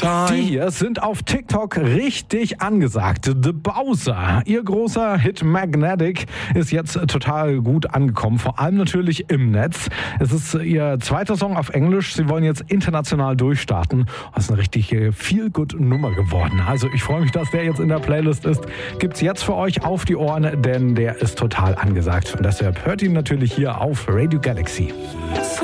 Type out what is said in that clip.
Die hier sind auf TikTok richtig angesagt. The Bowser, ihr großer Hit Magnetic, ist jetzt total gut angekommen, vor allem natürlich im Netz. Es ist ihr zweiter Song auf Englisch. Sie wollen jetzt international durchstarten. Das ist eine richtige Feel-Good-Nummer geworden. Also ich freue mich, dass der jetzt in der Playlist ist. Gibt's jetzt für euch auf die Ohren, denn der ist total angesagt. Und deshalb hört ihn natürlich hier auf Radio Galaxy.